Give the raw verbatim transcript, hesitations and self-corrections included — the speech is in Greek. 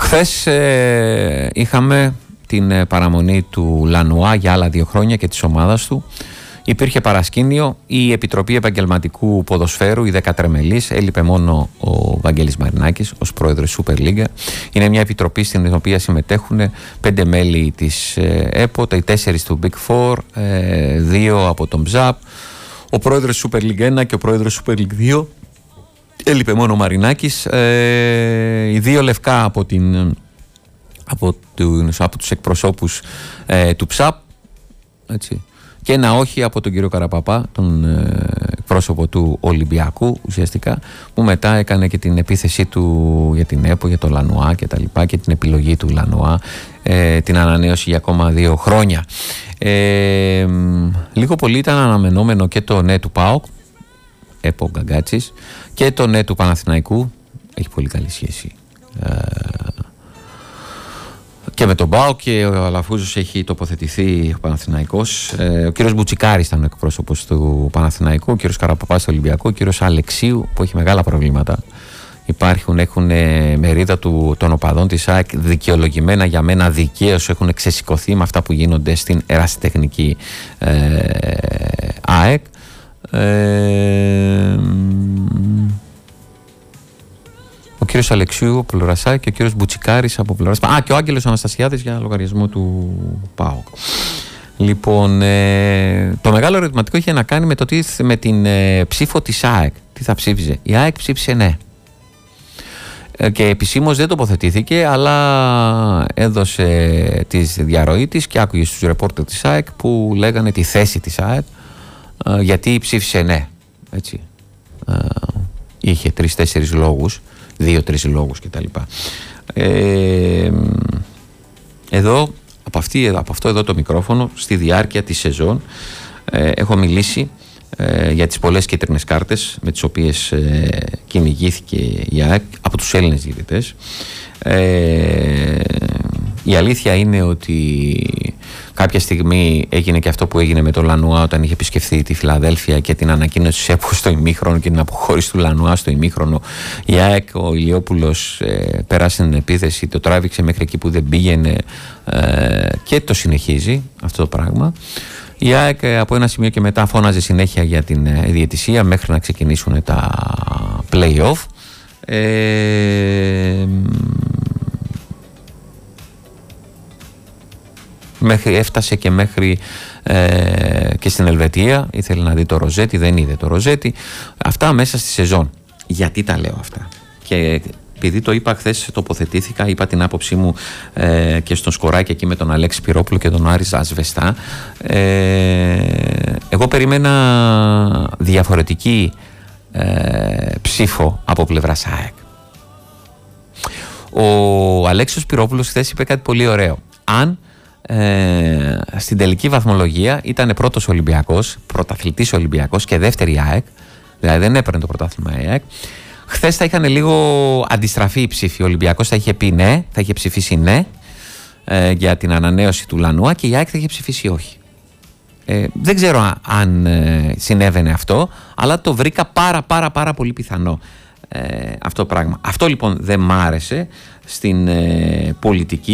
Χθες ε, είχαμε την παραμονή του Λανουά για άλλα δύο χρόνια και της ομάδας του. Υπήρχε παρασκήνιο, η Επιτροπή Επαγγελματικού Ποδοσφαίρου, η δέκα τρεμελής, έλειπε μόνο ο Βαγγέλης Μαρινάκης ως πρόεδρος Super League. Είναι μια επιτροπή στην οποία συμμετέχουν πέντε μέλη της ΕΠΟ, οι τέσσερις του Big Four, δύο από τον Ψαπ, ο πρόεδρος Super League ένα και ο πρόεδρος Super League δύο. Έλειπε μόνο ο Μαρινάκης, οι δύο λευκά από, την, από, τους, από τους εκπροσώπους ε, του Ψαπ, έτσι. Και ένα όχι από τον κύριο Καραπαπά, τον ε, πρόσωπο του Ολυμπιακού ουσιαστικά, που μετά έκανε και την επίθεσή του για την ΕΠΟ, για το Λανουά και τα λοιπά, και την επιλογή του Λανουά, ε, την ανανέωση για ακόμα δύο χρόνια. Ε, λίγο πολύ ήταν αναμενόμενο και το ναι του ΠΑΟΚ, ΕΠΟ Γκαγκάτσης, και το ναι του Παναθηναϊκού, έχει πολύ καλή σχέση ε, και με τον ΠΑΟΚ, και ο Αλαφούζος έχει τοποθετηθεί ο Παναθηναϊκός. Ε, ο κύριος Μπουτσικάρης ήταν ο εκπρόσωπος του Παναθηναϊκού, ο κύριος Καραπαπάς του Ολυμπιακού, ο κύριος Αλεξίου που έχει μεγάλα προβλήματα. Υπάρχουν, έχουν ε, μερίδα του, των οπαδών της ΑΕΚ δικαιολογημένα, για μένα δικαίως, έχουν ξεσηκωθεί με αυτά που γίνονται στην ερασιτεχνική ε, ΑΕΚ. Ε, ο κύριος Αλεξίου από πλευρά και ο κύριος Μπουτσικάρης από πλευρά. Α, και ο Άγγελος Αναστασιάδης για λογαριασμό του ΠΑΟΚ. Λοιπόν, ε, το μεγάλο ερωτηματικό είχε να κάνει με, το τι, με την ε, ψήφο της ΑΕΚ. Τι θα ψήφιζε. Η ΑΕΚ ψήφισε ναι. Ε, και επισήμως δεν τοποθετήθηκε, αλλά έδωσε τη διαρροή της και άκουγε στους ρεπόρτερ της ΑΕΚ που λέγανε τη θέση της ΑΕΚ, ε, γιατί ψήφισε ναι. Έτσι. Ε, είχε τρεις-τέσσερις λόγους. Δύο-τρεις λόγους κτλ. Ε, εδώ, από, αυτή, από αυτό εδώ το μικρόφωνο, στη διάρκεια της σεζόν, ε, έχω μιλήσει ε, για τις πολλές κίτρινες κάρτες με τις οποίες ε, κυνηγήθηκε η ΑΕΚ από τους Έλληνες διαιτητές. Ε, η αλήθεια είναι ότι κάποια στιγμή έγινε και αυτό που έγινε με τον Λανουά όταν είχε επισκεφθεί τη Φιλαδέλφια και την ανακοίνωση της ΕΠΟ στο ημίχρονο και την αποχώρηση του Λανουά στο ημίχρονο. Η ΑΕΚ, ο Ηλιόπουλος ε, πέρασε την επίθεση, το τράβηξε μέχρι εκεί που δεν πήγαινε ε, και το συνεχίζει αυτό το πράγμα. Η ΑΕΚ ε, από ένα σημείο και μετά φώναζε συνέχεια για την ε, διαιτησία μέχρι να ξεκινήσουν τα play-off. Ε, Μέχρι, έφτασε και μέχρι ε, και στην Ελβετία, ήθελε να δει το Ροζέτη, δεν είδε το Ροζέτη. Αυτά μέσα στη σεζόν. Γιατί τα λέω αυτά? Και επειδή το είπα χθες, τοποθετήθηκα, είπα την άποψή μου ε, και στον Σκοράκη εκεί με τον Αλέξη Πυρόπουλο και τον Άρη Ασβεστά. Ε, εγώ περίμενα διαφορετική ε, ψήφο από πλευράς ΑΕΚ. Ο Αλέξης Πυρόπουλος χθες είπε κάτι πολύ ωραίο. Αν Ε, στην τελική βαθμολογία ήταν πρώτος Ολυμπιακός, πρωταθλητής Ολυμπιακός και δεύτερη ΑΕΚ, δηλαδή δεν έπαιρνε το πρωτάθλημα η ΑΕΚ, χθες θα είχαν λίγο αντιστραφεί οι ψήφοι. Ο Ολυμπιακός θα είχε πει ναι, θα είχε ψηφίσει ναι ε, για την ανανέωση του Λανουά, και η ΑΕΚ θα είχε ψηφίσει όχι. Ε, δεν ξέρω αν ε, συνέβαινε αυτό, αλλά το βρήκα πάρα πάρα πάρα πολύ πιθανό ε, αυτό το πράγμα. Αυτό λοιπόν δεν μ' άρεσε στην ε, πολιτική